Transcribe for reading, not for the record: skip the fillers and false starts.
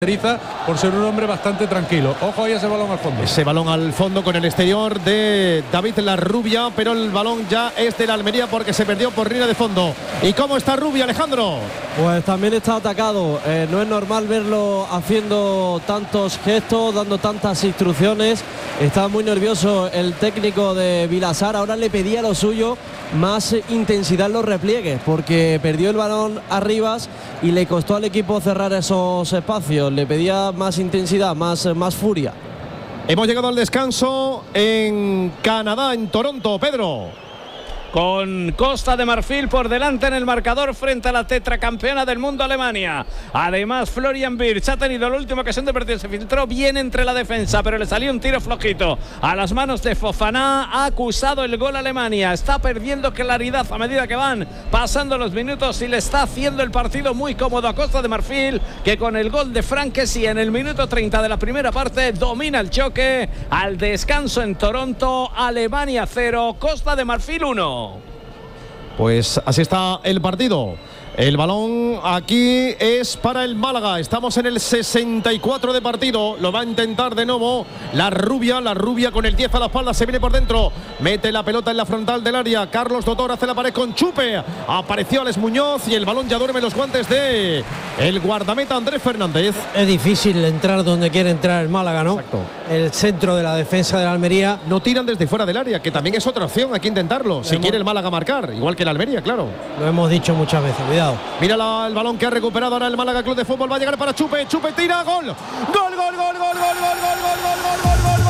por ser un hombre bastante tranquilo. Ojo ahí ese balón al fondo. Ese balón al fondo con el exterior de David Larrubia, pero el balón ya es de la Almería porque se perdió por línea de fondo. ¿Y cómo está Rubia, Alejandro? Pues también está atacado. No es normal verlo haciendo tantos gestos, dando tantas instrucciones. Está muy nervioso el técnico de Vilasar. Ahora le pedía lo suyo, más intensidad en los repliegues, porque perdió el balón a Rivas y le costó al equipo cerrar esos espacios. Le pedía más intensidad, más furia. Hemos llegado al descanso en Canadá, en Toronto, Pedro. Con Costa de Marfil por delante en el marcador frente a la tetracampeona del mundo, Alemania. Además, Florian Wirtz ha tenido la última ocasión de partido, se filtró bien entre la defensa, pero le salió un tiro flojito a las manos de Fofana. Ha acusado el gol Alemania, está perdiendo claridad a medida que van pasando los minutos y le está haciendo el partido muy cómodo a Costa de Marfil, que con el gol de Frank Kessie en el minuto 30 de la primera parte domina el choque. Al descanso en Toronto, Alemania 0, Costa de Marfil 1. Pues así está el partido. El balón aquí es para el Málaga. Estamos en el 64 de partido. Lo va a intentar de nuevo la rubia con el 10 a la espalda. Se viene por dentro. Mete la pelota en la frontal del área. Carlos Dotor hace la pared con Chupe. Apareció Alex Muñoz y el balón ya duerme en los guantes de el guardameta Andrés Fernández. Es difícil entrar donde quiere entrar el Málaga, ¿no? Exacto. El centro de la defensa de la Almería. No tiran desde fuera del área, que también es otra opción. Hay que intentarlo. Si quiere el Málaga marcar, igual que la Almería, claro. Lo hemos dicho muchas veces. Cuidado. Mira el balón que ha recuperado ahora el Málaga Club de Fútbol. Va a llegar para Chupe. Chupe tira. Gol. Gol, gol, gol, gol, gol, gol, gol, gol, gol, gol, gol.